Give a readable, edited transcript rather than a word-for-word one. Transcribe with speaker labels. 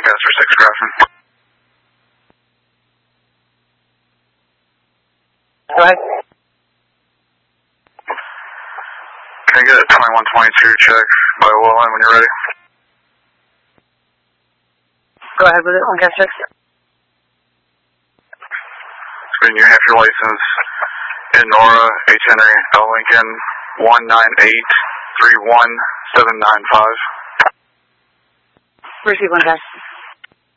Speaker 1: Lancaster 6 Grafton.
Speaker 2: Go ahead.
Speaker 1: Can I get a 2122 check by well line when you're ready?
Speaker 2: Go ahead with it, Lancaster 6.
Speaker 1: So you have your license in Nora, H. Henry, L. Lincoln, 19831-795.
Speaker 2: Receive, Lancaster.